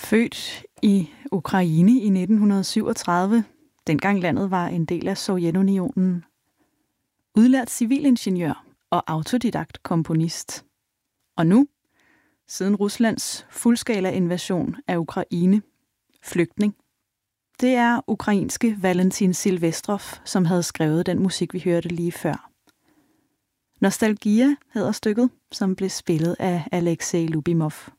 Født i Ukraine i 1937, dengang landet var en del af Sovjetunionen. Udlært civilingeniør og autodidakt komponist. Og nu, siden Ruslands fuldskala-invasion af Ukraine, flygtning. Det er ukrainske Valentin Silvestrov, som havde skrevet den musik, vi hørte lige før. Nostalgia hedder stykket, som blev spillet af Alexej Lubimov.